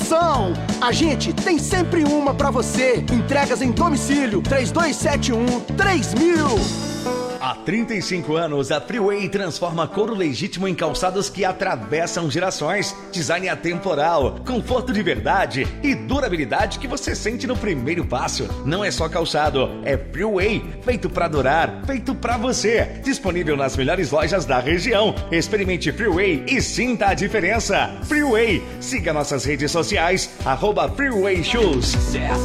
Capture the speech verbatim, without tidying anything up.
promoção. A gente tem sempre uma pra você. Entregas em domicílio, três dois sete um, três mil. Há trinta e cinco anos, a Freeway transforma couro legítimo em calçados que atravessam gerações. Design atemporal, conforto de verdade e durabilidade que você sente no primeiro passo. Não é só calçado, é Freeway, feito pra durar, feito pra você. Disponível nas melhores lojas da região. Experimente Freeway e sinta a diferença. Freeway, siga nossas redes sociais, arroba Freeway Shoes.